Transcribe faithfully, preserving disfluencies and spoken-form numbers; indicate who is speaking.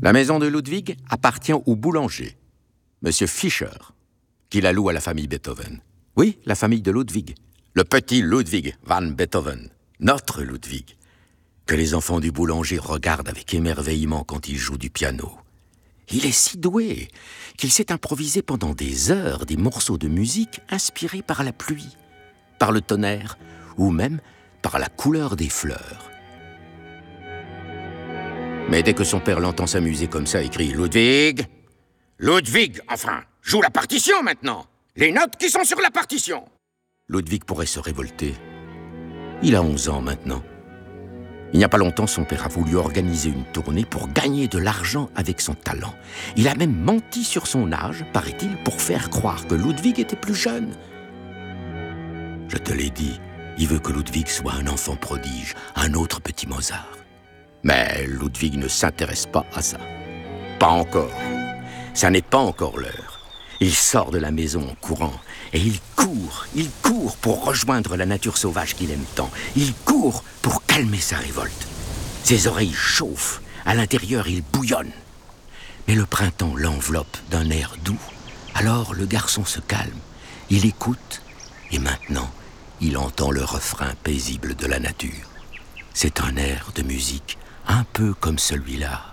Speaker 1: La maison de Ludwig appartient au boulanger, Monsieur Fischer, qui la loue à la famille Beethoven. Oui, la famille de Ludwig. Le petit Ludwig van Beethoven, notre Ludwig, que les enfants du boulanger regardent avec émerveillement quand il joue du piano. Il est si doué qu'il s'est improvisé pendant des heures des morceaux de musique inspirés par la pluie, par le tonnerre ou même par la couleur des fleurs. Mais dès que son père l'entend s'amuser comme ça, il crie « Ludwig !»« Ludwig, enfin, joue la partition maintenant! Les notes qui sont sur la partition !» Ludwig pourrait se révolter. Il a onze ans maintenant. Il n'y a pas longtemps, son père a voulu organiser une tournée pour gagner de l'argent avec son talent. Il a même menti sur son âge, paraît-il, pour faire croire que Ludwig était plus jeune. Je te l'ai dit, il veut que Ludwig soit un enfant prodige, un autre petit Mozart. Mais Ludwig ne s'intéresse pas à ça. Pas encore. Ça n'est pas encore l'heure. Il sort de la maison en courant et il court, il court pour rejoindre la nature sauvage qu'il aime tant. Il court pour calmer sa révolte. Ses oreilles chauffent, à l'intérieur il bouillonne. Mais le printemps l'enveloppe d'un air doux. Alors le garçon se calme, il écoute et maintenant il entend le refrain paisible de la nature. C'est un air de musique un peu comme celui-là